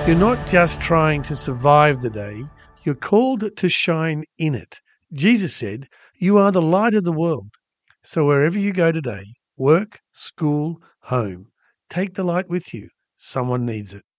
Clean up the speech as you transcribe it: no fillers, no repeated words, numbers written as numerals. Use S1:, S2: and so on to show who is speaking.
S1: You're not just trying to survive the day, you're called to shine in it. Jesus said, "You are the light of the world." So wherever you go today, work, school, home, take the light with you. Someone needs it.